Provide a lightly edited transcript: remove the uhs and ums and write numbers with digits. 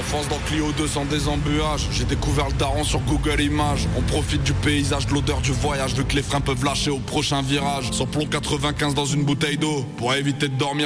Enfance dans Clio 2 sans des embuages. J'ai découvert le daron sur Google Images. On profite du paysage, de l'odeur du voyage, vu que les freins peuvent lâcher au prochain virage. Sans plomb 95 dans une bouteille d'eau. Pour éviter de dormir